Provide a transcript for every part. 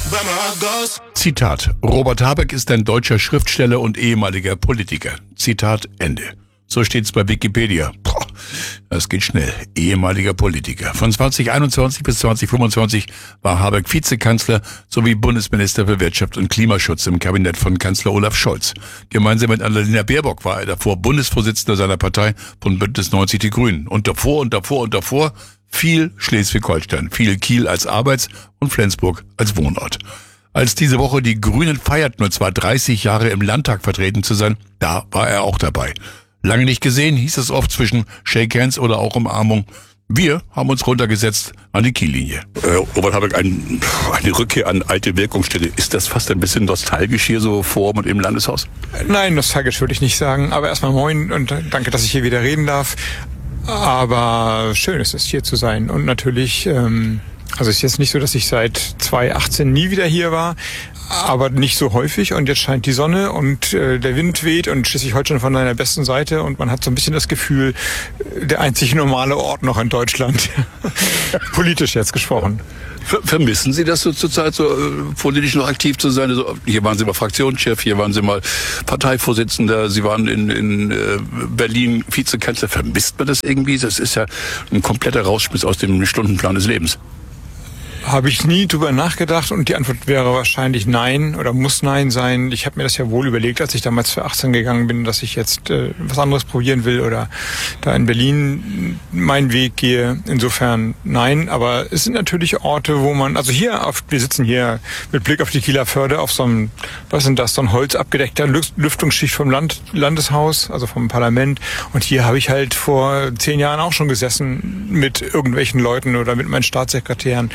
Zitat: Robert Habeck ist ein deutscher Schriftsteller und ehemaliger Politiker. Zitat Ende. So steht's bei Wikipedia. Boah, das geht schnell. Ehemaliger Politiker. Von 2021 bis 2025 war Habeck Vizekanzler sowie Bundesminister für Wirtschaft und Klimaschutz im Kabinett von Kanzler Olaf Scholz. Gemeinsam mit Annalena Baerbock war er davor Bundesvorsitzender seiner Partei von Bündnis 90 Die Grünen. Und davor viel Schleswig-Holstein, viel Kiel als Arbeits- und Flensburg als Wohnort. Als diese Woche die Grünen feierten, und zwar 30 Jahre im Landtag vertreten zu sein, da war er auch dabei. Lange nicht gesehen, hieß es oft zwischen Shake Hands oder auch Umarmung. Wir haben uns runtergesetzt an die Kiellinie. Robert Habeck, eine Rückkehr an alte Wirkungsstätte. Ist das fast ein bisschen nostalgisch hier so vor und im Landeshaus? Nein, nostalgisch würde ich nicht sagen. Aber erstmal moin und danke, dass ich hier wieder reden darf. Aber schön ist es, hier zu sein. Und natürlich, also es ist jetzt nicht so, dass ich seit 2018 nie wieder hier war, aber nicht so häufig. Und jetzt scheint die Sonne und der Wind weht und Schleswig-Holstein von seiner besten Seite. Und man hat so ein bisschen das Gefühl, der einzig normale Ort noch in Deutschland. Politisch jetzt gesprochen. Vermissen Sie das so zurzeit, so politisch noch aktiv zu sein? Also, hier waren Sie mal Fraktionschef, hier waren Sie mal Parteivorsitzender, Sie waren in Berlin Vizekanzler. Vermisst man das irgendwie? Das ist ja ein kompletter Rausschmiss aus dem Stundenplan des Lebens. Habe ich nie drüber nachgedacht und die Antwort wäre wahrscheinlich nein oder muss nein sein. Ich habe mir das ja wohl überlegt, als ich damals für 18 gegangen bin, dass ich jetzt was anderes probieren will oder da in Berlin meinen Weg gehe. Insofern nein, aber es sind natürlich Orte, wo man, also hier, wir sitzen hier mit Blick auf die Kieler Förde auf so einem, was sind das, so ein holzabgedeckter Lüftungsschicht vom Landeshaus, also vom Parlament. Und hier habe ich halt vor 10 Jahren auch schon gesessen mit irgendwelchen Leuten oder mit meinen Staatssekretären.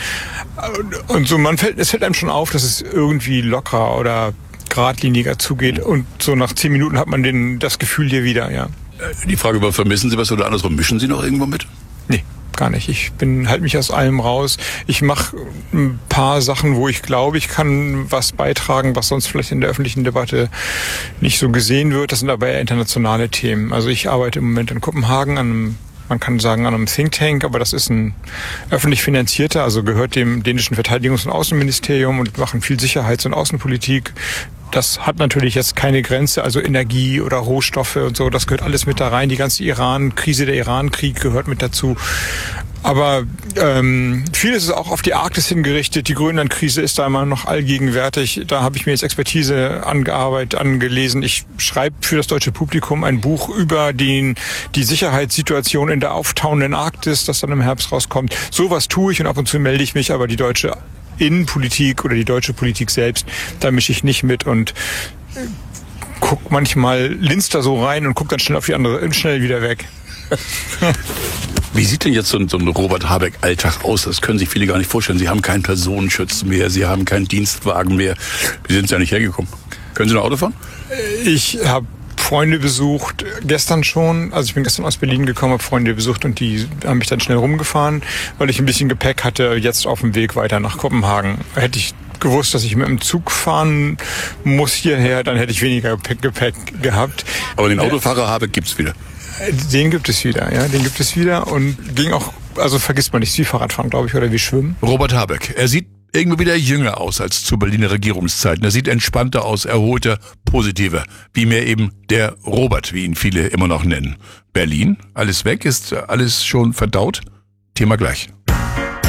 Und so, es fällt einem schon auf, dass es irgendwie lockerer oder geradliniger zugeht. Und so nach 10 Minuten hat man das Gefühl hier wieder, ja. Die Frage war, vermissen Sie was oder andersrum? Mischen Sie noch irgendwo mit? Nee, gar nicht. Ich halte mich aus allem raus. Ich mache ein paar Sachen, wo ich glaube, ich kann was beitragen, was sonst vielleicht in der öffentlichen Debatte nicht so gesehen wird. Das sind aber eher internationale Themen. Also ich arbeite im Moment in Kopenhagen man kann sagen, an einem Think Tank, aber das ist ein öffentlich finanzierter, also gehört dem dänischen Verteidigungs- und Außenministerium und machen viel Sicherheits- und Außenpolitik. Das hat natürlich jetzt keine Grenze, also Energie oder Rohstoffe und so, das gehört alles mit da rein. Die ganze Krise, der Iran-Krieg gehört mit dazu. Aber vieles ist auch auf die Arktis hingerichtet. Die Grönland-Krise ist da immer noch allgegenwärtig. Da habe ich mir jetzt Expertise angelesen. Ich schreibe für das deutsche Publikum ein Buch über die Sicherheitssituation in der auftauenden Arktis, das dann im Herbst rauskommt. Sowas tue ich und ab und zu melde ich mich, aber die deutsche Innenpolitik oder die deutsche Politik selbst, da mische ich nicht mit und guck manchmal, linst da so rein und guck dann schnell auf die andere, schnell wieder weg. Wie sieht denn jetzt so ein Robert Habeck-Alltag aus? Das können sich viele gar nicht vorstellen. Sie haben keinen Personenschutz mehr, Sie haben keinen Dienstwagen mehr. Wie sind Sie ja nicht hergekommen? Können Sie noch Auto fahren? Ich habe Freunde besucht, gestern schon. Also ich bin gestern aus Berlin gekommen, habe Freunde besucht und die haben mich dann schnell rumgefahren, weil ich ein bisschen Gepäck hatte, jetzt auf dem Weg weiter nach Kopenhagen. Hätte ich gewusst, dass ich mit dem Zug fahren muss hierher, dann hätte ich weniger Gepäck gehabt. Aber den Autofahrer Habeck gibt's wieder? Den gibt es wieder, ja, den gibt es wieder und ging auch, also vergisst man nicht, wie Fahrradfahren, glaube ich, oder wie Schwimmen. Robert Habeck, er sieht irgendwie wieder jünger aus als zu Berliner Regierungszeiten. Er sieht entspannter aus, erholter, positiver. Wie mir eben der Robert, wie ihn viele immer noch nennen. Berlin, alles weg, ist alles schon verdaut? Thema gleich.